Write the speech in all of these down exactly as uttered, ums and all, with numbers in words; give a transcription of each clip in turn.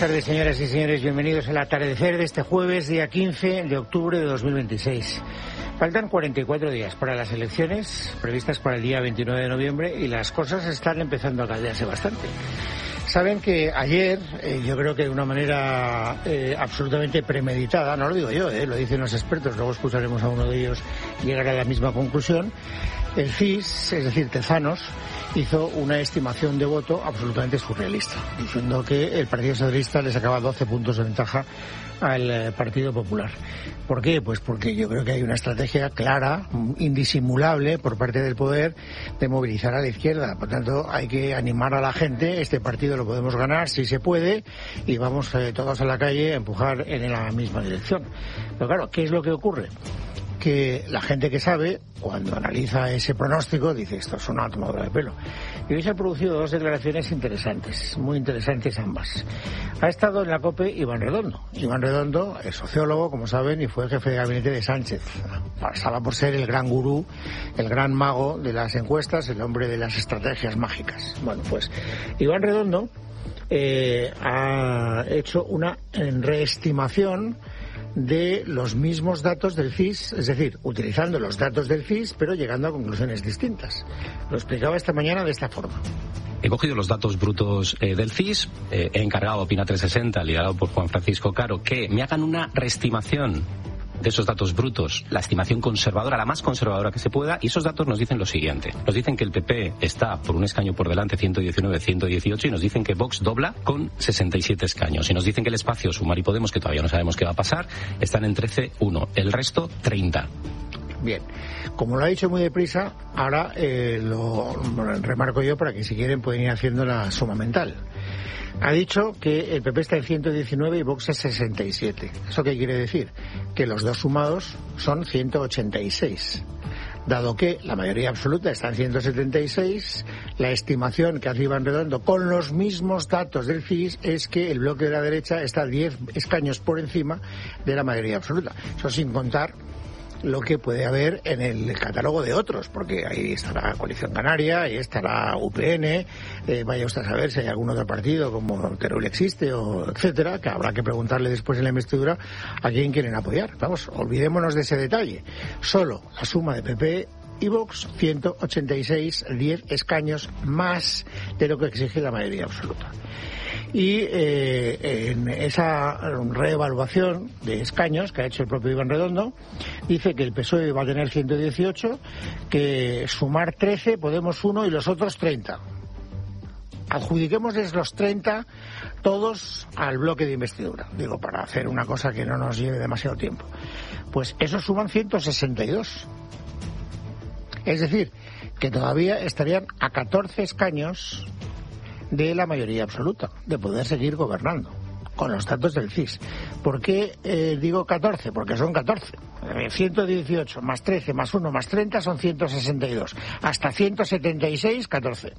tardes, señoras y señores. Bienvenidos al atardecer de este jueves, día quince de octubre de dos mil veintiséis. Faltan cuarenta y cuatro días para las elecciones previstas para el día veintinueve de noviembre y las cosas están empezando a caldearse bastante. Saben que ayer, eh, yo creo que de una manera eh, absolutamente premeditada, no lo digo yo, eh, lo dicen los expertos, luego escucharemos a uno de ellos llegar a la misma conclusión, el C I S, es decir, Tezanos, hizo una estimación de voto absolutamente surrealista, diciendo que el Partido Socialista le sacaba doce puntos de ventaja al Partido Popular. ¿Por qué? Pues porque yo creo que hay una estrategia clara, indisimulable por parte del poder de movilizar a la izquierda. Por tanto, hay que animar a la gente. Este partido lo podemos ganar si se puede y vamos eh, todos a la calle a empujar en la misma dirección. Pero claro, ¿qué es lo que ocurre? Que la gente que sabe, cuando analiza ese pronóstico, dice, esto es una tomadura de pelo. Y hoy se han producido dos declaraciones interesantes, muy interesantes ambas. Ha estado en la COPE Iván Redondo. Iván Redondo es sociólogo, como saben, y fue jefe de gabinete de Sánchez. Pasaba por ser el gran gurú, el gran mago de las encuestas, el hombre de las estrategias mágicas. Bueno, pues Iván Redondo eh, ha hecho una reestimación de los mismos datos del C I S, es decir, utilizando los datos del C I S, pero llegando a conclusiones distintas. Lo explicaba esta mañana de esta forma. He cogido los datos brutos eh, del C I S, eh, he encargado a Opina trescientos sesenta, liderado por Juan Francisco Caro, que me hagan una reestimación de esos datos brutos, la estimación conservadora, la más conservadora que se pueda, y esos datos nos dicen lo siguiente. Nos dicen que el P P está por un escaño por delante, ciento diecinueve, ciento dieciocho, y nos dicen que Vox dobla con sesenta y siete escaños. Y nos dicen que el espacio Sumar y Podemos, que todavía no sabemos qué va a pasar, están en trece uno. El resto, treinta. Bien, como lo ha dicho muy deprisa, ahora eh, lo remarco yo para que si quieren pueden ir haciendo la suma mental. Ha dicho que el P P está en ciento diecinueve y Vox en sesenta y siete. ¿Eso qué quiere decir? Que los dos sumados son ciento ochenta y seis. Dado que la mayoría absoluta está en ciento setenta y seis, la estimación que hace Iván Redondo con los mismos datos del C I S es que el bloque de la derecha está diez escaños por encima de la mayoría absoluta. Eso sin contar lo que puede haber en el catálogo de otros, porque ahí estará Coalición Canaria, ahí estará U P N, eh, vaya usted a saber si hay algún otro partido como Teruel existe, o etcétera, que habrá que preguntarle después en la investidura a quién quieren apoyar. Vamos, olvidémonos de ese detalle. Solo la suma de P P y Vox, ciento ochenta y seis, diez escaños más de lo que exige la mayoría absoluta. Y eh, en esa reevaluación de escaños que ha hecho el propio Iván Redondo, dice que el P S O E va a tener ciento dieciocho, que Sumar trece, Podemos uno y los otros treinta. Adjudiquémosles los treinta todos al bloque de investidura, digo, para hacer una cosa que no nos lleve demasiado tiempo. Pues esos suman ciento sesenta y dos. Es decir, que todavía estarían a catorce escaños de la mayoría absoluta, de poder seguir gobernando, con los datos del C I S. ¿Por qué eh, digo catorce? Porque son catorce. Eh, ciento dieciocho más trece más uno más treinta son ciento sesenta y dos. Hasta ciento setenta y seis, catorce.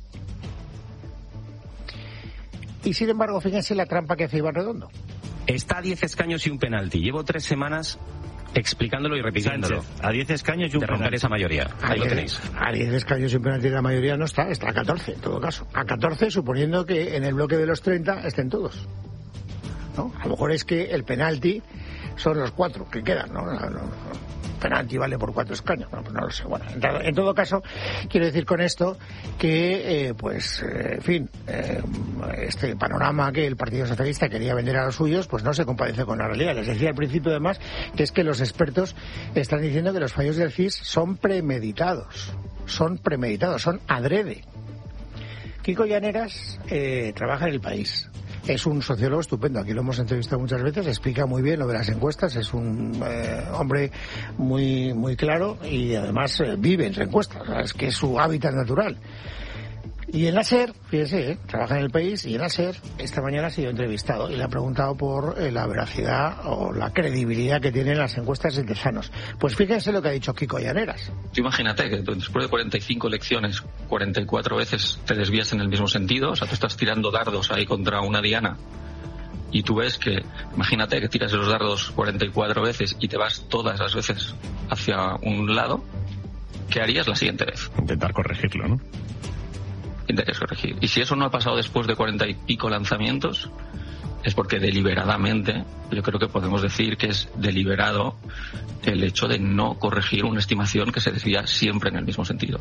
Y sin embargo, fíjense la trampa que hace Iván Redondo. Está a diez escaños y un penalti. Llevo tres semanas explicándolo y repitiéndolo. Sánchez, a diez escaños y un de romper penalti. esa mayoría. Ahí lo tenéis. A diez escaños y un penalti de la mayoría no está, está a catorce en todo caso. A catorce suponiendo que en el bloque de los treinta estén todos, ¿no? A lo mejor es que el penalti son los cuatro que quedan, ¿no? No, no. Penalti vale por cuatro escaños, bueno, pues no lo sé. Bueno, en todo caso, quiero decir con esto que, eh, pues, eh, en fin, eh, este panorama que el Partido Socialista quería vender a los suyos, pues no se compadece con la realidad. Les decía al principio, además, que es que los expertos están diciendo que los fallos del C I S son premeditados, son premeditados, son adrede. Kiko Llaneras eh, trabaja en El País. Es un sociólogo estupendo, aquí lo hemos entrevistado muchas veces, explica muy bien lo de las encuestas, es un eh, hombre muy muy claro y además eh, vive en encuestas, es que es su hábitat natural. Y en la SER, fíjese, ¿eh? trabaja en El País, y en la SER esta mañana ha sido entrevistado y le ha preguntado por eh, la veracidad o la credibilidad que tienen las encuestas de Tezanos. Pues fíjense lo que ha dicho Kiko Llaneras. Imagínate que después de cuarenta y cinco elecciones, cuarenta y cuatro veces te desvías en el mismo sentido, o sea, tú estás tirando dardos ahí contra una diana y tú ves que, imagínate que tiras los dardos cuarenta y cuatro veces y te vas todas las veces hacia un lado, ¿qué harías la siguiente vez? Intentar corregirlo, ¿no? Intentarías corregir. Y si eso no ha pasado después de cuarenta y pico lanzamientos, es porque deliberadamente, yo creo que podemos decir que es deliberado el hecho de no corregir una estimación que se desvía siempre en el mismo sentido.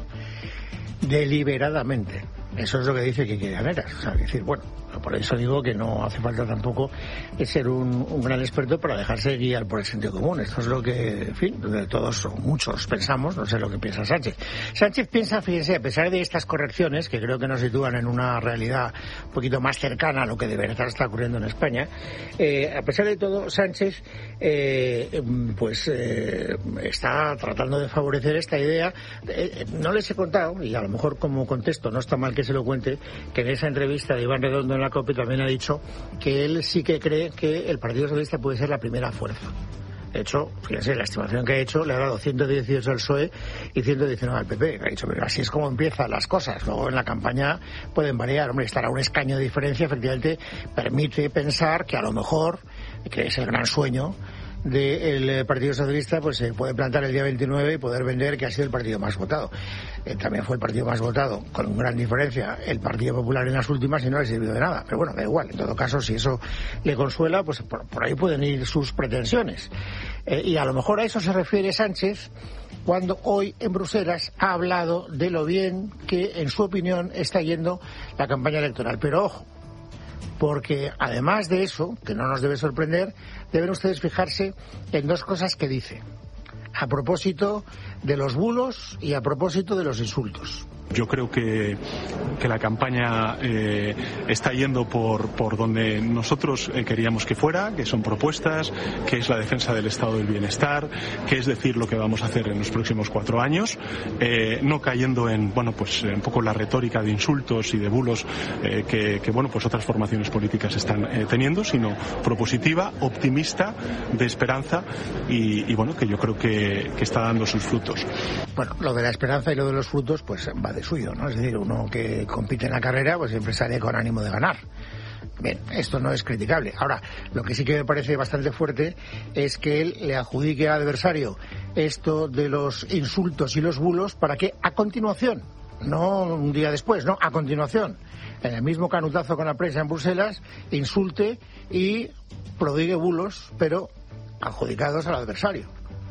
Deliberadamente. Eso es lo que dice Quique Llaneras. O sea, decir, bueno, por eso digo que no hace falta tampoco ser un, un gran experto para dejarse guiar por el sentido común. Esto es lo que, en fin, todos o muchos pensamos, no sé lo que piensa Sánchez. Sánchez piensa, fíjense, a pesar de estas correcciones, que creo que nos sitúan en una realidad un poquito más cercana a lo que de verdad está ocurriendo en España, eh, a pesar de todo, Sánchez eh, pues eh, está tratando de favorecer esta idea. Eh, no les he contado, y a lo mejor como contexto no está mal que se lo cuente, que en esa entrevista de Iván Redondo en la COPE también ha dicho que él sí que cree que el Partido Socialista puede ser la primera fuerza. De hecho, fíjense, la estimación que ha hecho le ha dado ciento dieciocho al P S O E y ciento diecinueve al P P. Ha dicho, pero así es como empiezan las cosas. Luego en la campaña pueden variar. Hombre, estar a un escaño de diferencia efectivamente permite pensar que a lo mejor, que es el gran sueño del Partido Socialista, pues se puede plantar el día veintinueve y poder vender que ha sido el partido más votado. Eh, también fue el partido más votado, con gran diferencia, el Partido Popular en las últimas y no le sirvió de nada. Pero bueno, da igual. En todo caso, si eso le consuela, pues por, por ahí pueden ir sus pretensiones. Eh, y a lo mejor a eso se refiere Sánchez cuando hoy en Bruselas ha hablado de lo bien que, en su opinión, está yendo la campaña electoral. Pero ojo, porque además de eso, que no nos debe sorprender, deben ustedes fijarse en dos cosas que dice, a propósito de los bulos y a propósito de los insultos. Yo creo que, que la campaña eh, está yendo por, por donde nosotros eh, queríamos que fuera, que son propuestas, que es la defensa del estado del bienestar, que es decir lo que vamos a hacer en los próximos cuatro años, eh, no cayendo en, bueno, pues un poco la retórica de insultos y de bulos eh, que, que, bueno, pues otras formaciones políticas están eh, teniendo, sino propositiva, optimista, de esperanza y, y bueno, que yo creo que, que está dando sus frutos. Bueno, lo de la esperanza y lo de los frutos, pues va de suyo, ¿no? Es decir, uno que compite en la carrera, pues siempre sale con ánimo de ganar. Bien, esto no es criticable. Ahora, lo que sí que me parece bastante fuerte es que él le adjudique al adversario esto de los insultos y los bulos para que a continuación, no un día después, no, a continuación, en el mismo canutazo con la prensa en Bruselas, insulte y prodigue bulos, pero adjudicados al adversario.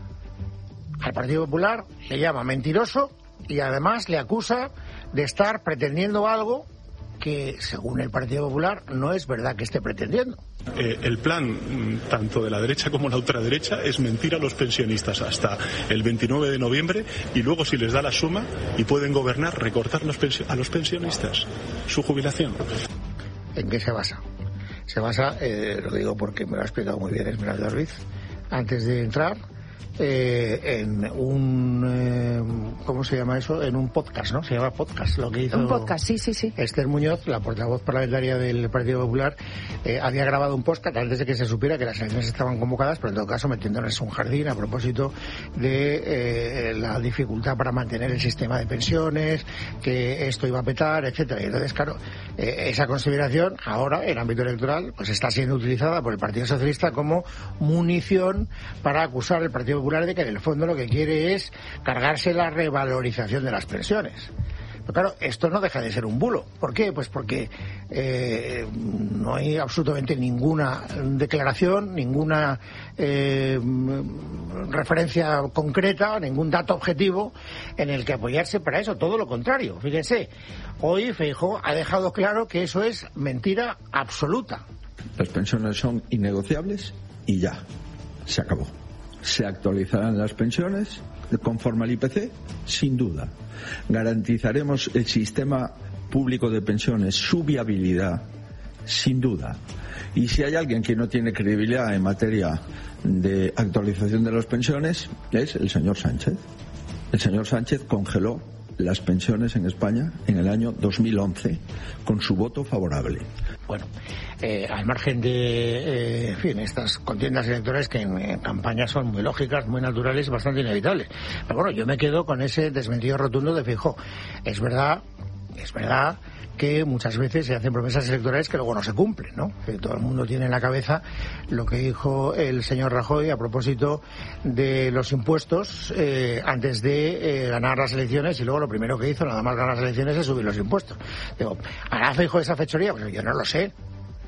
Al Partido Popular le llama mentiroso y además le acusa de estar pretendiendo algo que, según el Partido Popular, no es verdad que esté pretendiendo. Eh, el plan, tanto de la derecha como la ultraderecha, es mentir a los pensionistas hasta el veintinueve de noviembre y luego, si les da la suma y pueden gobernar, recortar los pensio- a los pensionistas su jubilación. ¿En qué se basa? Se basa, eh, lo digo porque me lo ha explicado muy bien Esmeralda Ruiz, antes de entrar, Eh, en un eh, ¿cómo se llama eso? En un podcast, ¿no? Se llama podcast, lo que hizo un podcast, sí, sí, sí. Esther Muñoz, la portavoz parlamentaria del Partido Popular, eh, había grabado un podcast antes de que se supiera que las elecciones estaban convocadas, pero en todo caso metiéndoles un jardín a propósito de eh, la dificultad para mantener el sistema de pensiones, que esto iba a petar, etcétera. Y entonces, claro, eh, esa consideración ahora en ámbito electoral pues está siendo utilizada por el Partido Socialista como munición para acusar al Partido Popular de que en el fondo lo que quiere es cargarse la revalorización de las pensiones. Pero claro, esto no deja de ser un bulo. ¿Por qué? Pues porque eh, no hay absolutamente ninguna declaración, ninguna eh, referencia concreta, ningún dato objetivo en el que apoyarse para eso. Todo lo contrario. Fíjense, hoy Feijóo ha dejado claro que eso es mentira absoluta. Las pensiones son innegociables y ya, se acabó. Se actualizarán las pensiones conforme al I P C, sin duda. Garantizaremos el sistema público de pensiones, su viabilidad, sin duda. Y si hay alguien que no tiene credibilidad en materia de actualización de las pensiones, es el señor Sánchez. El señor Sánchez congeló las pensiones en España en el año dos mil once con su voto favorable. Bueno, eh, al margen de eh, en fin, estas contiendas electorales que en, en campaña son muy lógicas, muy naturales y bastante inevitables. Pero bueno, yo me quedo con ese desmentido rotundo de Feijóo. Es verdad, es verdad que muchas veces se hacen promesas electorales que luego no se cumplen, ¿no? Que todo el mundo tiene en la cabeza lo que dijo el señor Rajoy a propósito de los impuestos eh, antes de eh, ganar las elecciones, y luego lo primero que hizo, nada más ganar las elecciones, es subir los impuestos. Digo, ¿hará Feijóo esa fechoría? Pues yo no lo sé.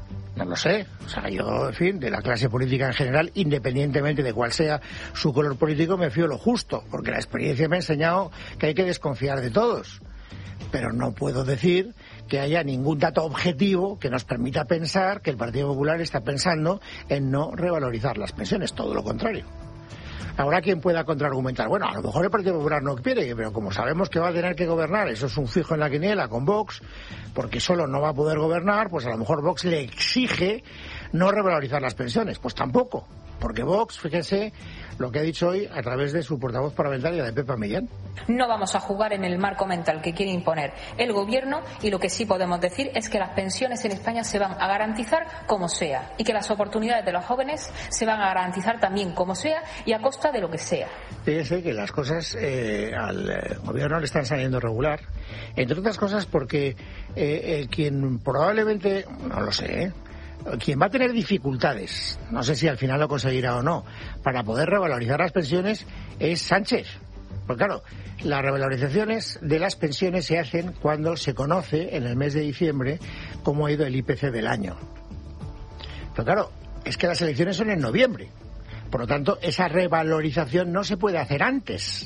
No lo sé. O sea, yo, en fin, de la clase política en general, independientemente de cuál sea su color político, me fío lo justo, porque la experiencia me ha enseñado que hay que desconfiar de todos. Pero no puedo decir que haya ningún dato objetivo que nos permita pensar que el Partido Popular está pensando en no revalorizar las pensiones, todo lo contrario. Habrá quien pueda contraargumentar, bueno, a lo mejor el Partido Popular no quiere, pero como sabemos que va a tener que gobernar, eso es un fijo en la quiniela con Vox, porque solo no va a poder gobernar, pues a lo mejor Vox le exige no revalorizar las pensiones. Pues tampoco, porque Vox, fíjense lo que ha dicho hoy a través de su portavoz parlamentaria, de Pepa Millán. No vamos a jugar en el marco mental que quiere imponer el gobierno, y lo que sí podemos decir es que las pensiones en España se van a garantizar como sea, y que las oportunidades de los jóvenes se van a garantizar también como sea y a costa de lo que sea. Fíjense que las cosas eh, al eh, gobierno le están saliendo regular, entre otras cosas porque eh, eh, quien probablemente, no lo sé, ¿eh? quien va a tener dificultades, no sé si al final lo conseguirá o no, para poder revalorizar las pensiones es Sánchez. Porque claro, las revalorizaciones de las pensiones se hacen cuando se conoce en el mes de diciembre cómo ha ido el I P C del año. Pero claro, es que las elecciones son en noviembre. Por lo tanto, esa revalorización no se puede hacer antes.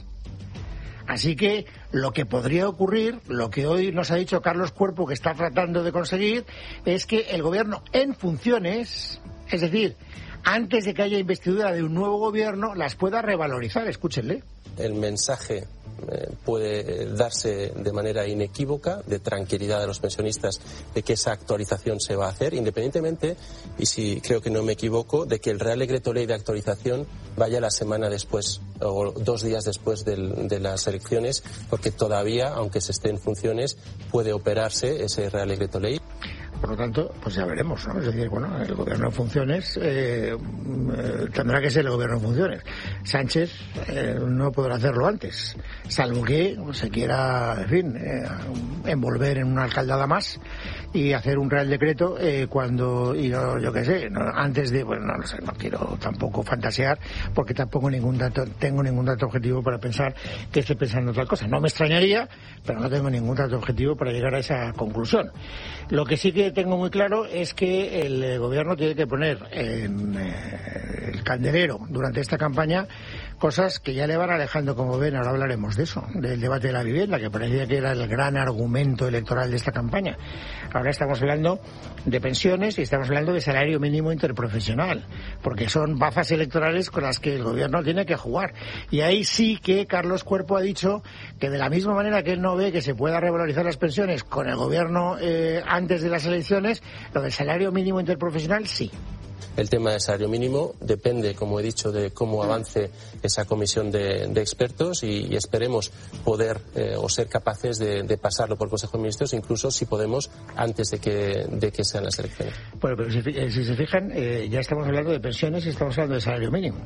Así que lo que podría ocurrir, lo que hoy nos ha dicho Carlos Cuerpo que está tratando de conseguir, es que el gobierno en funciones, es decir, antes de que haya investidura de un nuevo gobierno, las pueda revalorizar. Escúchenle. El mensaje eh, puede darse de manera inequívoca, de tranquilidad a los pensionistas, de que esa actualización se va a hacer, independientemente, y si creo que no me equivoco, de que el Real Decreto Ley de actualización vaya la semana después o dos días después del, de las elecciones, porque todavía, aunque se esté en funciones, puede operarse ese Real Decreto Ley. Por lo tanto, pues ya veremos, ¿no? Es decir, bueno, el gobierno en funciones eh, eh, tendrá que ser el gobierno en funciones. Sánchez eh, no podrá hacerlo antes, salvo que se quiera, en fin, eh, envolver en una alcaldada más y hacer un real decreto eh, cuando, y yo, yo qué sé, no, antes de, bueno, no lo sé, no quiero tampoco fantasear, porque tampoco ningún dato, tengo ningún dato objetivo para pensar que esté pensando otra cosa. No me extrañaría, pero no tengo ningún dato objetivo para llegar a esa conclusión. Lo que sí que tengo muy claro es que el eh, gobierno tiene que poner en eh, el candelero durante esta campaña cosas que ya le van alejando, como ven, ahora hablaremos de eso, del debate de la vivienda, que parecía que era el gran argumento electoral de esta campaña. Ahora estamos hablando de pensiones y estamos hablando de salario mínimo interprofesional, porque son bazas electorales con las que el gobierno tiene que jugar. Y ahí sí que Carlos Cuerpo ha dicho que de la misma manera que él no ve que se pueda revalorizar las pensiones con el gobierno eh, antes de las elecciones, lo del salario mínimo interprofesional sí. El tema del salario mínimo depende, como he dicho, de cómo avance esa comisión de, de expertos y, y esperemos poder eh, o ser capaces de, de pasarlo por Consejo de Ministros, incluso si podemos antes de que, de que sean las elecciones. Bueno, pero si, si se fijan, eh, ya estamos hablando de pensiones y estamos hablando de salario mínimo.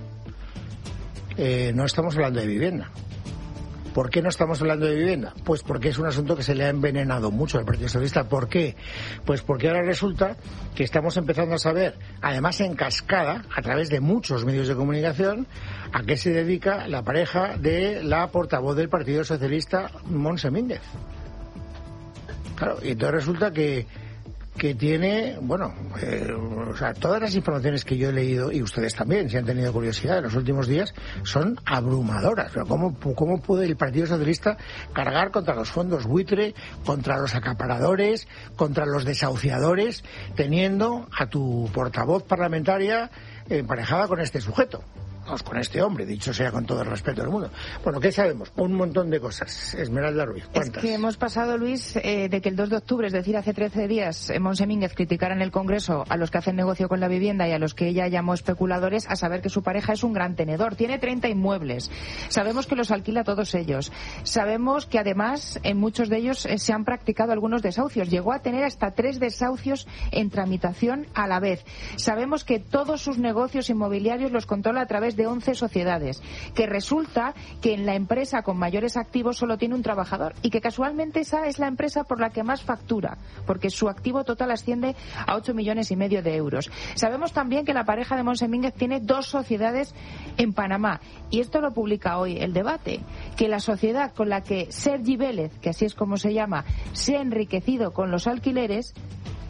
Eh, no estamos hablando de vivienda. ¿Por qué no estamos hablando de vivienda? Pues porque es un asunto que se le ha envenenado mucho al Partido Socialista. ¿Por qué? Pues porque ahora resulta que estamos empezando a saber, además en cascada, a través de muchos medios de comunicación, a qué se dedica la pareja de la portavoz del Partido Socialista, Montse Mínguez. Claro, y entonces resulta que que tiene, bueno, eh, o sea, todas las informaciones que yo he leído, y ustedes también, si han tenido curiosidad en los últimos días, son abrumadoras. O sea, ¿cómo, cómo puede el Partido Socialista cargar contra los fondos buitre, contra los acaparadores, contra los desahuciadores, teniendo a tu portavoz parlamentaria emparejada con este sujeto? Con este hombre, dicho sea con todo el respeto del mundo. Bueno, ¿qué sabemos? Un montón de cosas. Esmeralda Ruiz, ¿cuántas? Es que hemos pasado, Luis, eh, de que el dos de octubre, es decir, hace trece días, eh, Montse Mínguez criticara en el Congreso a los que hacen negocio con la vivienda y a los que ella llamó especuladores, a saber que su pareja es un gran tenedor. Tiene treinta inmuebles. Sabemos que los alquila a todos ellos. Sabemos que, además, en muchos de ellos eh, se han practicado algunos desahucios. Llegó a tener hasta tres desahucios en tramitación a la vez. Sabemos que todos sus negocios inmobiliarios los controla a través de de once sociedades, que resulta que en la empresa con mayores activos solo tiene un trabajador y que casualmente esa es la empresa por la que más factura, porque su activo total asciende a ocho millones y medio de euros. Sabemos también que la pareja de Montse Mínguez tiene dos sociedades en Panamá, y esto lo publica hoy El Debate, que la sociedad con la que Sergi Vélez, que así es como se llama, se ha enriquecido con los alquileres,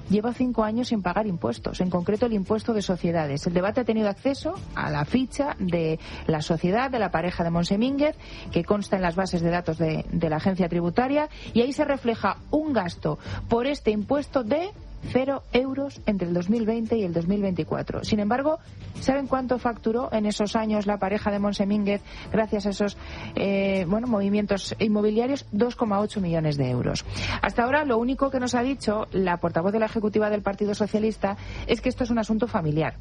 lleva cinco años sin pagar impuestos, en concreto el impuesto de sociedades. El debate ha tenido acceso a la ficha de la sociedad de la pareja de Montse Mínguez, que consta en las bases de datos de, de la agencia tributaria, y ahí se refleja un gasto por este impuesto de cero euros entre el dos mil veinte y el dos mil veinticuatro. Sin embargo, ¿saben cuánto facturó en esos años la pareja de Montse Mínguez gracias a esos eh, bueno, movimientos inmobiliarios? dos coma ocho millones de euros. Hasta ahora, lo único que nos ha dicho la portavoz de la Ejecutiva del Partido Socialista es que esto es un asunto familiar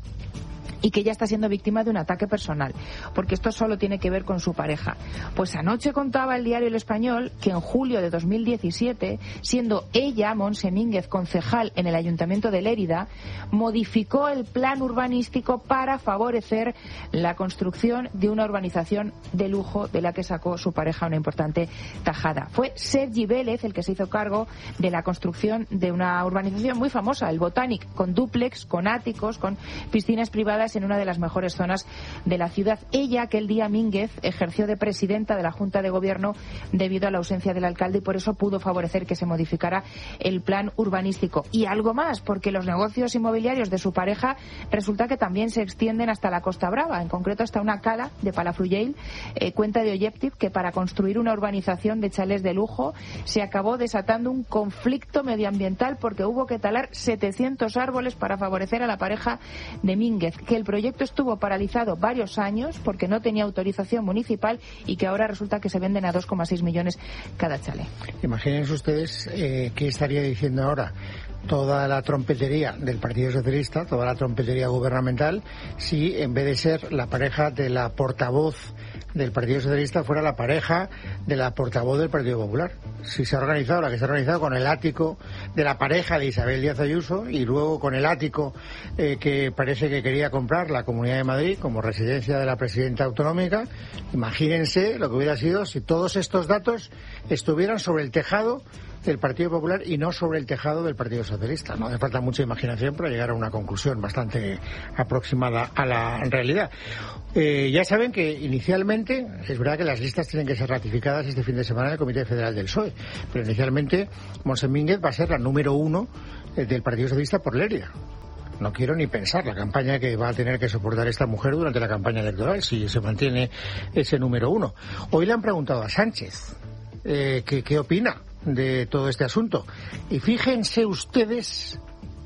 y que ella está siendo víctima de un ataque personal, porque esto solo tiene que ver con su pareja. Pues anoche contaba el diario El Español que en julio de dos mil diecisiete, siendo ella, Montse Mínguez, concejal en el Ayuntamiento de Lérida, modificó el plan urbanístico para favorecer la construcción de una urbanización de lujo de la que sacó su pareja una importante tajada. Fue Sergi Vélez el que se hizo cargo de la construcción de una urbanización muy famosa, el Botanic, con dúplex, con áticos, con piscinas privadas en una de las mejores zonas de la ciudad. Ella, aquel día, Mínguez, ejerció de presidenta de la Junta de Gobierno debido a la ausencia del alcalde y por eso pudo favorecer que se modificara el plan urbanístico. Y algo más, porque los negocios inmobiliarios de su pareja resulta que también se extienden hasta la Costa Brava, en concreto hasta una cala de Palafrugell, eh, cuenta de Oyeptiv, que para construir una urbanización de chalés de lujo se acabó desatando un conflicto medioambiental porque hubo que talar setecientos árboles para favorecer a la pareja de Mínguez, que el proyecto estuvo paralizado varios años porque no tenía autorización municipal y que ahora resulta que se venden a dos coma seis millones cada chalet. Imagínense ustedes eh, qué estaría diciendo ahora toda la trompetería del Partido Socialista, toda la trompetería gubernamental, si en vez de ser la pareja de la portavoz del Partido Socialista fuera la pareja de la portavoz del Partido Popular. Si se ha organizado, la que se ha organizado con el ático de la pareja de Isabel Díaz Ayuso y luego con el ático eh, que parece que quería comprar la Comunidad de Madrid como residencia de la presidenta autonómica. Imagínense lo que hubiera sido si todos estos datos estuvieran sobre el tejado del Partido Popular y no sobre el tejado del Partido Socialista. No hace falta mucha imaginación para llegar a una conclusión bastante aproximada a la realidad. Eh, ya saben que inicialmente, es verdad que las listas tienen que ser ratificadas este fin de semana en el Comité Federal del P S O E, pero inicialmente Montse Mínguez va a ser la número uno del Partido Socialista por Lérida. No quiero ni pensar la campaña que va a tener que soportar esta mujer durante la campaña electoral si se mantiene ese número uno. Hoy le han preguntado a Sánchez eh, que, qué opina de todo este asunto. Y fíjense ustedes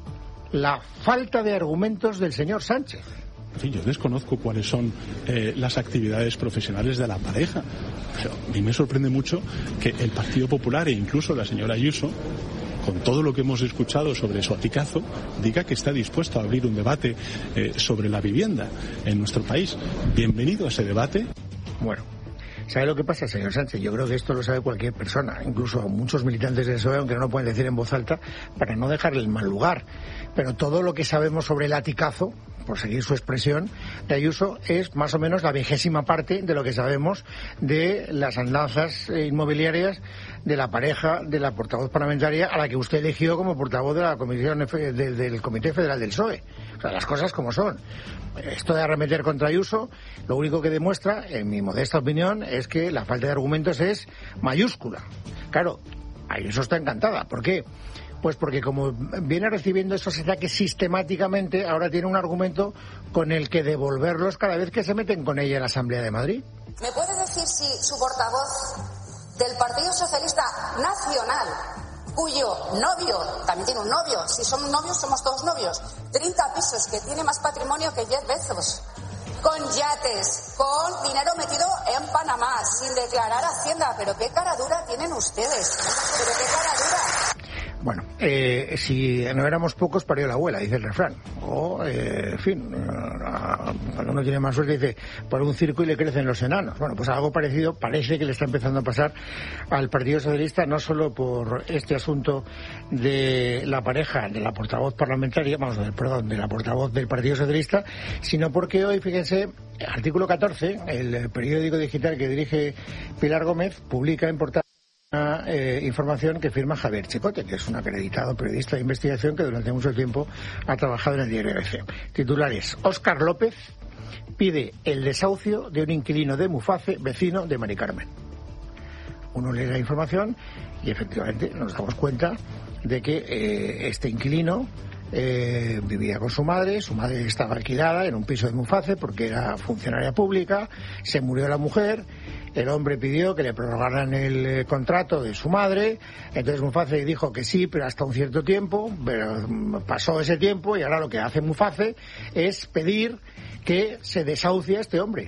la falta de argumentos del señor Sánchez. En fin, yo desconozco cuáles son eh, las actividades profesionales de la pareja. Pero a mí me sorprende mucho que el Partido Popular e incluso la señora Ayuso, con todo lo que hemos escuchado sobre su aticazo, diga que está dispuesto a abrir un debate eh, sobre la vivienda en nuestro país. Bienvenido a ese debate. Bueno, ¿sabe lo que pasa, señor Sánchez? Yo creo que esto lo sabe cualquier persona, incluso muchos militantes del P S O E, aunque no lo pueden decir en voz alta, para no dejarle en mal lugar. Pero todo lo que sabemos sobre el aticazo, por seguir su expresión, de Ayuso, es más o menos la vigésima parte de lo que sabemos de las andanzas inmobiliarias de la pareja de la portavoz parlamentaria a la que usted eligió como portavoz de la comisión de, de, del Comité Federal del P S O E. O sea, las cosas como son. Esto de arremeter contra Ayuso, lo único que demuestra, en mi modesta opinión, es que la falta de argumentos es mayúscula. Claro, Ayuso está encantada. ¿Por qué? Pues porque como viene recibiendo esos ataques sistemáticamente, ahora tiene un argumento con el que devolverlos cada vez que se meten con ella en la Asamblea de Madrid. ¿Me puede decir si su portavoz del Partido Socialista Nacional, cuyo novio, también tiene un novio, si somos novios somos todos novios, treinta pisos, que tiene más patrimonio que Jeff Bezos, con yates, con dinero metido en Panamá, sin declarar Hacienda? Pero qué cara dura tienen ustedes, pero qué cara dura. Bueno, eh, si no éramos pocos, parió la abuela, dice el refrán. O, eh, en fin, eh, cuando uno tiene más suerte, dice, por un circo y le crecen los enanos. Bueno, pues algo parecido parece que le está empezando a pasar al Partido Socialista, no solo por este asunto de la pareja de la portavoz parlamentaria, vamos, del, perdón, de la portavoz del Partido Socialista, sino porque hoy, fíjense, artículo catorce, el periódico digital que dirige Pilar Gómez, publica en portada una eh, información que firma Javier Chicote, que es un acreditado periodista de investigación que durante mucho tiempo ha trabajado en el diario A B C. Titulares: Óscar López pide el desahucio de un inquilino de Muface, vecino de Mari Carmen. Uno lee la información Y efectivamente nos damos cuenta de que eh, este inquilino eh, vivía con su madre, su madre estaba alquilada en un piso de Muface porque era funcionaria pública, se murió la mujer, el hombre pidió que le prorrogaran el eh, contrato de su madre, entonces Muface dijo que sí, pero hasta un cierto tiempo, pero pasó ese tiempo y ahora lo que hace Muface es pedir que se desahucie a este hombre.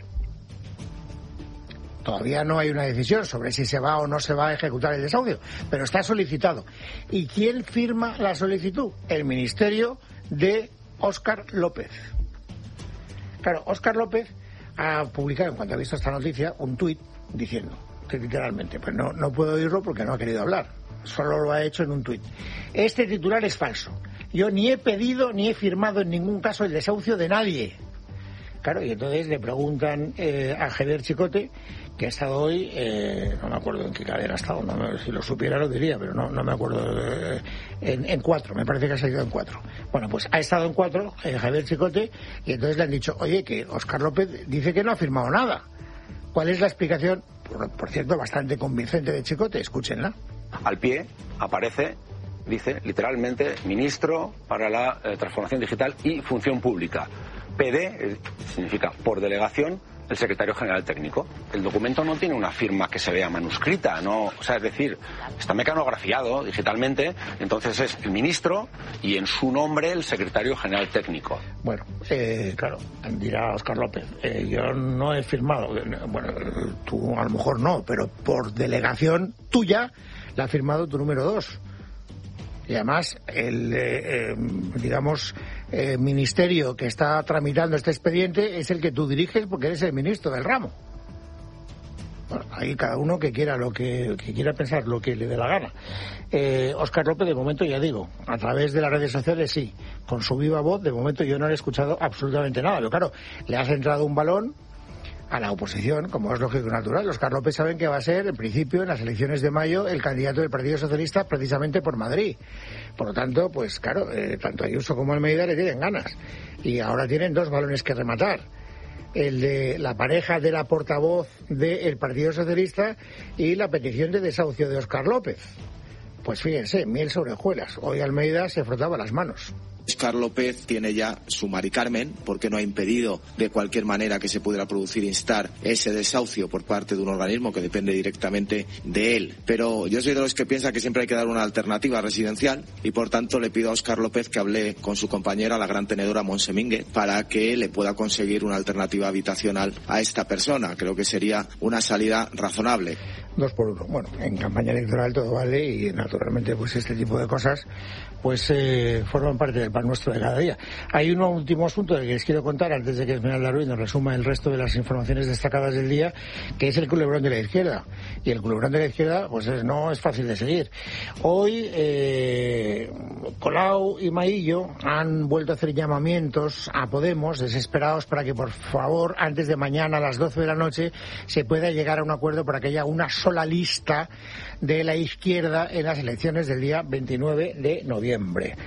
Todavía no hay una decisión sobre si se va o no se va a ejecutar el desahucio, pero está solicitado. ¿Y quién firma la solicitud? El ministerio de Óscar López. Claro, Óscar López ha publicado, en cuanto ha visto esta noticia, un tuit diciendo, que literalmente, pues no, no puedo oírlo porque no ha querido hablar, solo lo ha hecho en un tuit. Este titular es falso. Yo ni he pedido ni he firmado en ningún caso el desahucio de nadie. Claro, y entonces le preguntan eh, a Javier Chicote, que ha estado hoy, eh, no me acuerdo en qué cadena ha estado, no me, si lo supiera lo diría, pero no, no me acuerdo, eh, en, en cuatro, me parece que ha salido en cuatro. Bueno, pues ha estado en cuatro, eh, Javier Chicote, y entonces le han dicho, oye, que Óscar López dice que no ha firmado nada. ¿Cuál es la explicación? Por, por cierto, bastante convincente de Chicote, escúchenla. Al pie aparece, dice literalmente, ministro para la eh, transformación digital y función pública. P D eh, significa por delegación el secretario general técnico. El documento no tiene una firma que se vea manuscrita, no, o sea, es decir, está mecanografiado digitalmente, entonces es el ministro y en su nombre el secretario general técnico. Bueno, eh, claro, dirá Óscar López, eh, yo no he firmado, bueno, tú a lo mejor no, pero por delegación tuya la ha firmado tu número dos. Y además, el, eh, eh, digamos, eh, ministerio que está tramitando este expediente es el que tú diriges porque eres el ministro del ramo. Bueno, ahí cada uno que quiera lo que, que quiera pensar lo que le dé la gana. Eh, Óscar López, de momento, ya digo, a través de las redes sociales sí, con su viva voz, de momento yo no le he escuchado absolutamente nada. Pero claro, le has entrado un balón a la oposición, como es lógico y natural. Óscar López saben que va a ser, en principio, en las elecciones de mayo, el candidato del Partido Socialista precisamente por Madrid. Por lo tanto, pues claro, eh, tanto Ayuso como Almeida le tienen ganas. Y ahora tienen dos balones que rematar. El de la pareja de la portavoz del Partido Socialista y la petición de desahucio de Óscar López. Pues fíjense, miel sobre hojuelas. Hoy Almeida se frotaba las manos. Óscar López tiene ya su Mari Carmen porque no ha impedido de cualquier manera que se pudiera producir instar ese desahucio por parte de un organismo que depende directamente de él. Pero yo soy de los que piensa que siempre hay que dar una alternativa residencial y por tanto le pido a Óscar López que hable con su compañera, la gran tenedora Montse Mínguez, para que le pueda conseguir una alternativa habitacional a esta persona. Creo que sería una salida razonable. Dos por uno. Bueno, en campaña electoral todo vale y naturalmente pues este tipo de cosas pues eh, forman parte del pan nuestro de cada día. Hay un último asunto del que les quiero contar antes de que Esmeralda Ruiz nos resuma el resto de las informaciones destacadas del día, que es el culebrón de la izquierda. Y el culebrón de la izquierda pues es, no es fácil de seguir. Hoy eh, Colau y Maillo han vuelto a hacer llamamientos a Podemos desesperados para que por favor antes de mañana a las doce de la noche se pueda llegar a un acuerdo para que haya una sola lista de la izquierda en las elecciones del día veintinueve de noviembre.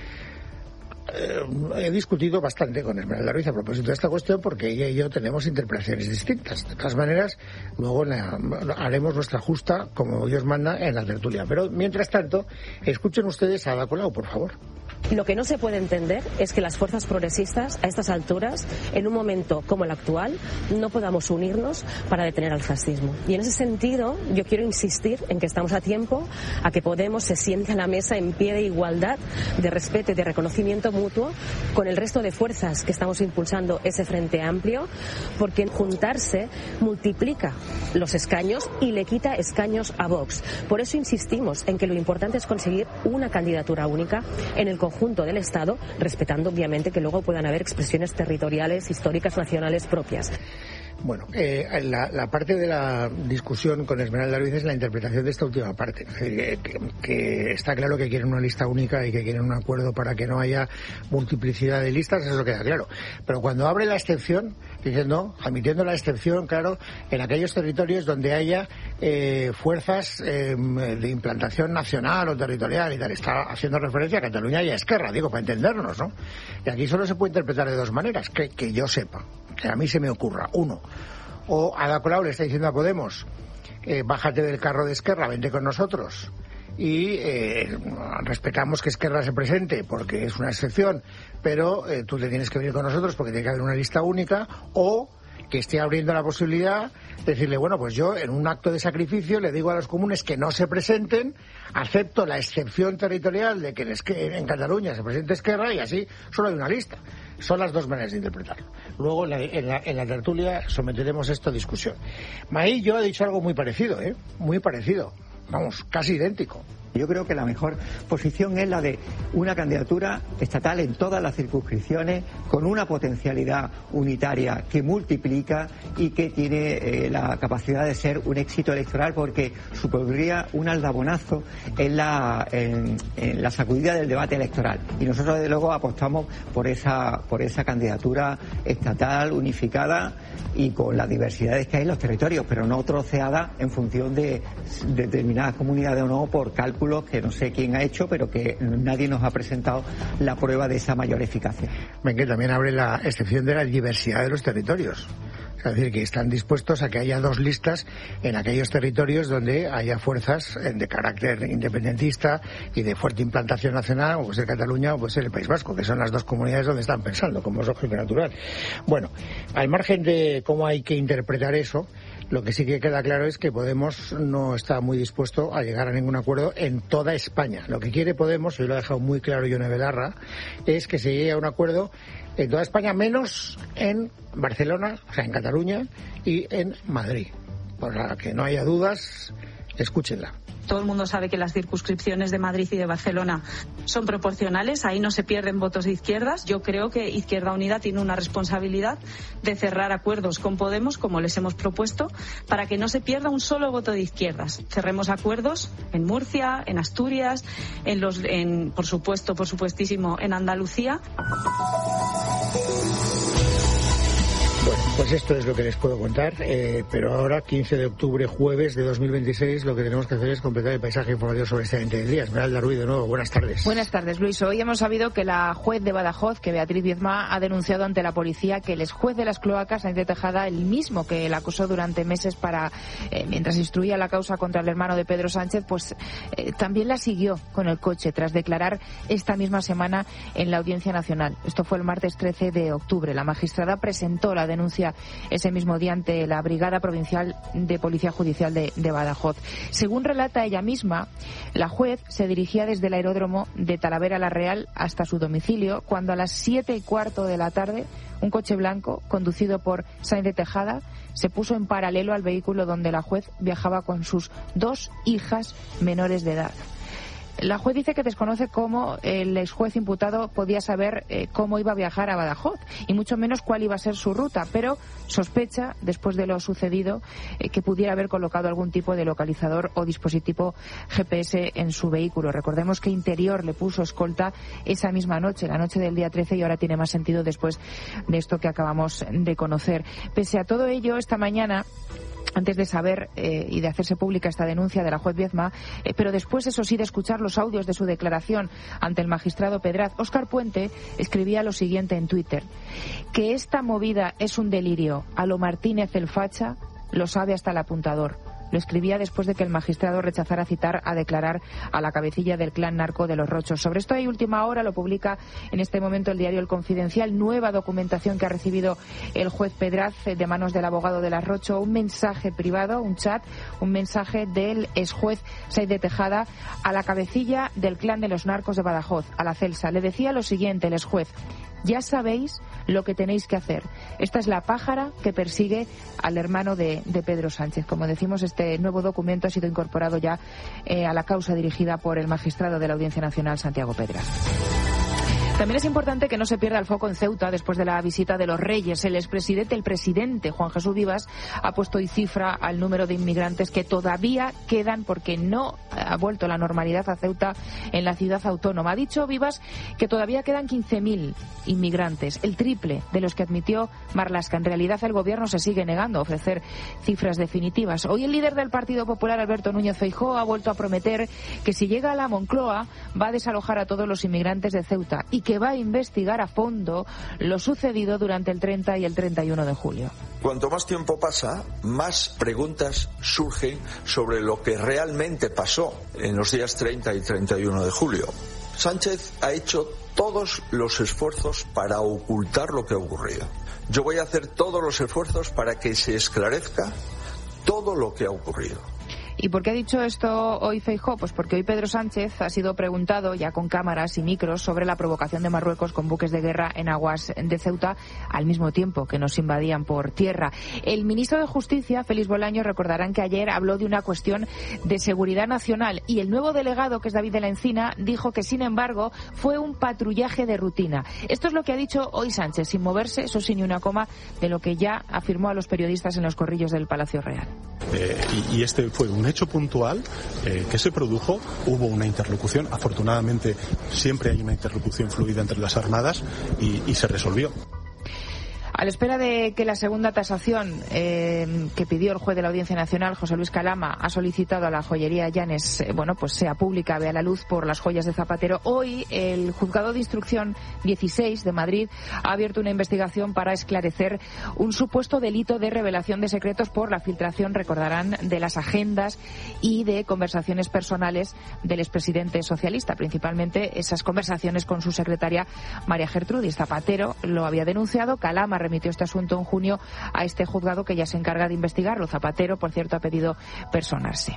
Eh, he discutido bastante con Esmeralda Ruiz a propósito de esta cuestión porque ella y yo tenemos interpretaciones distintas. De todas maneras, luego la, haremos nuestra justa, como Dios manda, en la tertulia. Pero, mientras tanto, escuchen ustedes a Ada Colau, por favor. Lo que no se puede entender es que las fuerzas progresistas, a estas alturas, en un momento como el actual, no podamos unirnos para detener al fascismo. Y en ese sentido, yo quiero insistir en que estamos a tiempo a que Podemos se siente a la mesa en pie de igualdad, de respeto y de reconocimiento mutuo con el resto de fuerzas que estamos impulsando ese frente amplio, porque juntarse multiplica los escaños y le quita escaños a Vox. Por eso insistimos en que lo importante es conseguir una candidatura única en el conjunto del Estado, respetando obviamente que luego puedan haber expresiones territoriales, históricas, nacionales propias. Bueno, eh, la, la parte de la discusión con Esmeralda Ruiz es la interpretación de esta última parte. Es decir, que, que está claro que quieren una lista única y que quieren un acuerdo para que no haya multiplicidad de listas, eso queda claro. Pero cuando abre la excepción, dicen no, admitiendo la excepción, claro, en aquellos territorios donde haya eh, fuerzas eh, de implantación nacional o territorial y tal, está haciendo referencia a Cataluña y a Esquerra, digo, para entendernos, ¿no? Y aquí solo se puede interpretar de dos maneras, que, que yo sepa, que a mí se me ocurra. Uno, o Ada Colau le está diciendo a Podemos, eh, bájate del carro de Esquerra, vente con nosotros y eh, respetamos que Esquerra se presente porque es una excepción, pero eh, tú te tienes que venir con nosotros porque tiene que haber una lista única, o que esté abriendo la posibilidad de decirle, bueno, pues yo en un acto de sacrificio le digo a los comunes que no se presenten, acepto la excepción territorial de que en, Esque- en Cataluña se presente Esquerra y así solo hay una lista. Son las dos maneras de interpretarlo. Luego en la, en la, en la tertulia someteremos esto a discusión. Mahí yo he dicho algo muy parecido, ¿eh? Muy parecido. Vamos, casi idéntico. Yo creo que la mejor posición es la de una candidatura estatal en todas las circunscripciones, con una potencialidad unitaria que multiplica y que tiene eh, la capacidad de ser un éxito electoral, porque supondría un aldabonazo en la, en, en la sacudida del debate electoral. Y nosotros, desde luego, apostamos por esa, por esa candidatura estatal unificada y con las diversidades que hay en los territorios, pero no troceada en función de, de determinadas comunidades o no, por cálculos que no sé quién ha hecho, pero que nadie nos ha presentado la prueba de esa mayor eficacia. Ven que también abre la excepción de la diversidad de los territorios. Es decir, que están dispuestos a que haya dos listas en aquellos territorios donde haya fuerzas de carácter independentista y de fuerte implantación nacional, como puede ser Cataluña o puede ser el País Vasco, que son las dos comunidades donde están pensando, como es lógico y natural. Bueno, al margen de cómo hay que interpretar eso, lo que sí que queda claro es que Podemos no está muy dispuesto a llegar a ningún acuerdo en toda España. Lo que quiere Podemos, y lo ha dejado muy claro Ione Belarra, es que se llegue a un acuerdo en toda España, menos en Barcelona, o sea, en Cataluña, y en Madrid. Para que no haya dudas, escúchenla. Todo el mundo sabe que las circunscripciones de Madrid y de Barcelona son proporcionales, ahí no se pierden votos de izquierdas. Yo creo que Izquierda Unida tiene una responsabilidad de cerrar acuerdos con Podemos, como les hemos propuesto, para que no se pierda un solo voto de izquierdas. Cerremos acuerdos en Murcia, en Asturias, en los, en, por supuesto, por supuestísimo, en Andalucía. Bueno, pues esto es lo que les puedo contar, eh, pero ahora, quince de octubre, jueves de dos mil veintiséis, lo que tenemos que hacer es completar el paisaje informativo sobre este veinte del día. Esmeralda Ruiz, de nuevo, buenas tardes. Buenas tardes, Luis. Hoy hemos sabido que la juez de Badajoz, que Beatriz Viezma, ha denunciado ante la policía que el exjuez de las cloacas, Sáenz de Tejada, el mismo que la acusó durante meses para, eh, mientras instruía la causa contra el hermano de Pedro Sánchez, pues eh, también la siguió con el coche tras declarar esta misma semana en la Audiencia Nacional. Esto fue el martes trece de octubre. La magistrada presentó la denuncia ese mismo día ante la Brigada Provincial de Policía Judicial de, de Badajoz. Según relata ella misma, la juez se dirigía desde el aeródromo de Talavera la Real hasta su domicilio cuando a las siete y cuarto de la tarde un coche blanco conducido por Sáenz de Tejada se puso en paralelo al vehículo donde la juez viajaba con sus dos hijas menores de edad. La juez dice que desconoce cómo el exjuez imputado podía saber eh, cómo iba a viajar a Badajoz y mucho menos cuál iba a ser su ruta, pero sospecha, después de lo sucedido, eh, que pudiera haber colocado algún tipo de localizador o dispositivo G P S en su vehículo. Recordemos que Interior le puso escolta esa misma noche, la noche del día trece, y ahora tiene más sentido después de esto que acabamos de conocer. Pese a todo ello, esta mañana, antes de saber eh, y de hacerse pública esta denuncia de la juez Viezma, eh, pero después, eso sí, de escuchar los audios de su declaración ante el magistrado Pedraz, Óscar Puente escribía lo siguiente en Twitter: que esta movida es un delirio a lo Martínez el facha, lo sabe hasta el apuntador. Lo escribía después de que el magistrado rechazara citar a declarar a la cabecilla del clan narco de los Rochos. Sobre esto hay última hora, lo publica en este momento el diario El Confidencial, nueva documentación que ha recibido el juez Pedraz de manos del abogado de las Rocho, un mensaje privado, un chat, un mensaje del exjuez Sáenz de Tejada a la cabecilla del clan de los narcos de Badajoz, a la Celsa. Le decía lo siguiente el exjuez: ya sabéis lo que tenéis que hacer. Esta es la pájara que persigue al hermano de, de Pedro Sánchez. Como decimos, este nuevo documento ha sido incorporado ya eh, a la causa dirigida por el magistrado de la Audiencia Nacional, Santiago Pedraz. También es importante que no se pierda el foco en Ceuta después de la visita de los Reyes. El expresidente, el presidente Juan Jesús Vivas, ha puesto hoy cifra al número de inmigrantes que todavía quedan porque no ha vuelto la normalidad a Ceuta en la ciudad autónoma. Ha dicho Vivas que todavía quedan quince mil inmigrantes, el triple de los que admitió Marlaska. En realidad, el gobierno se sigue negando a ofrecer cifras definitivas. Hoy el líder del Partido Popular, Alberto Núñez Feijóo, ha vuelto a prometer que si llega a la Moncloa va a desalojar a todos los inmigrantes de Ceuta y que va a investigar a fondo lo sucedido durante el treinta y el treinta y uno de julio. Cuanto más tiempo pasa, más preguntas surgen sobre lo que realmente pasó en los días treinta y treinta y uno de julio. Sánchez ha hecho todos los esfuerzos para ocultar lo que ha ocurrido. Yo voy a hacer todos los esfuerzos para que se esclarezca todo lo que ha ocurrido. ¿Y por qué ha dicho esto hoy Feijóo? Pues porque hoy Pedro Sánchez ha sido preguntado, ya con cámaras y micros, sobre la provocación de Marruecos con buques de guerra en aguas de Ceuta, al mismo tiempo que nos invadían por tierra. El ministro de Justicia, Félix Bolaños, recordarán que ayer habló de una cuestión de seguridad nacional, y el nuevo delegado, que es David de la Encina, dijo que, sin embargo, fue un patrullaje de rutina. Esto es lo que ha dicho hoy Sánchez, sin moverse, eso sí, ni una coma, de lo que ya afirmó a los periodistas en los corrillos del Palacio Real. Eh, y, y este fue un hecho puntual eh, que se produjo, hubo una interlocución, afortunadamente siempre hay una interlocución fluida entre las armadas y, y se resolvió. A la espera de que la segunda tasación eh, que pidió el juez de la Audiencia Nacional, José Luis Calama, ha solicitado a la joyería Llanes, eh, bueno, pues sea pública, vea la luz por las joyas de Zapatero, hoy el Juzgado de Instrucción dieciséis de Madrid ha abierto una investigación para esclarecer un supuesto delito de revelación de secretos por la filtración, recordarán, de las agendas y de conversaciones personales del expresidente socialista, principalmente esas conversaciones con su secretaria María Gertrudis. Zapatero lo había denunciado, Calama remitió este asunto en junio a este juzgado que ya se encarga de investigarlo. Zapatero, por cierto, ha pedido personarse.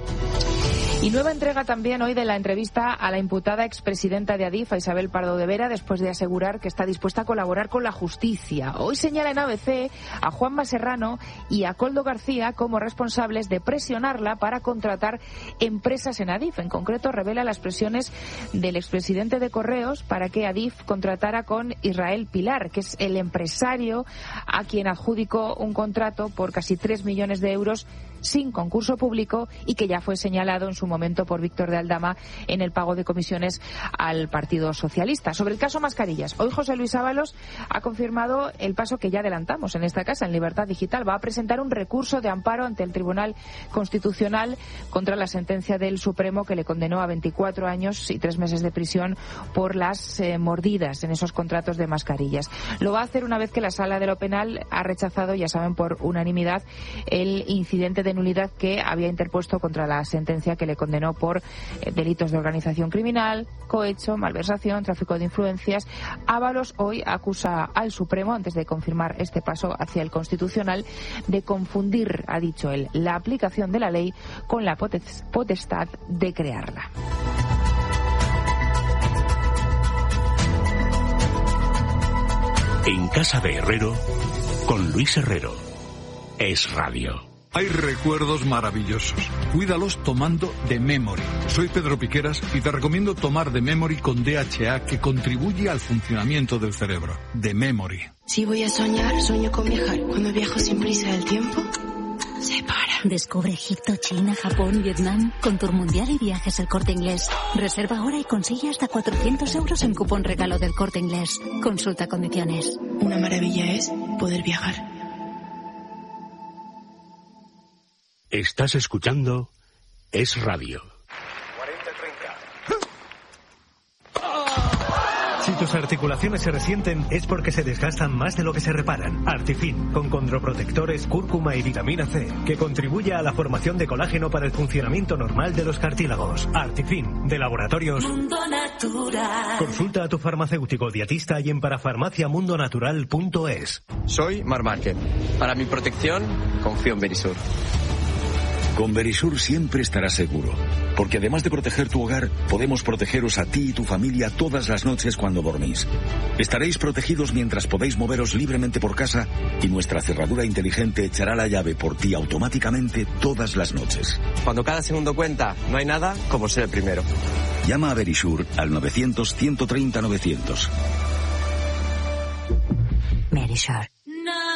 Y nueva entrega también hoy de la entrevista a la imputada expresidenta de Adif, a Isabel Pardo de Vera, después de asegurar que está dispuesta a colaborar con la justicia. Hoy señala en A B C a Juanma Serrano y a Koldo García como responsables de presionarla para contratar empresas en Adif. En concreto, revela las presiones del expresidente de Correos para que Adif contratara con Israel Pilar, que es el empresario a quien adjudicó un contrato por casi tres millones de euros sin concurso público y que ya fue señalado en su momento por Víctor de Aldama en el pago de comisiones al Partido Socialista. Sobre el caso mascarillas, hoy José Luis Ábalos ha confirmado el paso que ya adelantamos en esta casa, en Libertad Digital. Va a presentar un recurso de amparo ante el Tribunal Constitucional contra la sentencia del Supremo que le condenó a veinticuatro años y tres meses de prisión por las eh, mordidas en esos contratos de mascarillas. Lo va a hacer una vez que la Sala de lo Penal ha rechazado, ya saben, por unanimidad, el incidente de nulidad que había interpuesto contra la sentencia que le condenó por eh, delitos de organización criminal, cohecho, malversación, tráfico de influencias. Ábalos hoy acusa al Supremo, antes de confirmar este paso hacia el Constitucional, de confundir, ha dicho él, la aplicación de la ley con la potestad de crearla. En casa de Herrero, con Luis Herrero. Es Radio. Hay recuerdos maravillosos. Cuídalos tomando The Memory. Soy Pedro Piqueras y te recomiendo tomar The Memory con D H A, que contribuye al funcionamiento del cerebro. The Memory. Si voy a soñar, sueño con viajar. Cuando viajo sin prisa del tiempo, se para. Descubre Egipto, China, Japón, Vietnam con Tour Mundial y Viajes El Corte Inglés. Reserva ahora y consigue hasta cuatrocientos euros en cupón regalo del Corte Inglés. Consulta condiciones. Una maravilla es poder viajar. Estás escuchando Es Radio. Si tus articulaciones se resienten es porque se desgastan más de lo que se reparan. Artifin, con condroprotectores, cúrcuma y vitamina C, que contribuye a la formación de colágeno para el funcionamiento normal de los cartílagos. Artifin, de Laboratorios Mundo Natural. Consulta a tu farmacéutico dietista y en parafarmacia mundo natural punto es. Soy Mar Márquez. Para mi protección, confío en Verisur. Con Verisur siempre estarás seguro, porque además de proteger tu hogar, podemos protegeros a ti y tu familia todas las noches cuando dormís. Estaréis protegidos mientras podéis moveros libremente por casa y nuestra cerradura inteligente echará la llave por ti automáticamente todas las noches. Cuando cada segundo cuenta, no hay nada como ser el primero. Llama a Verisur al novecientos, ciento treinta, novecientos. Verisur.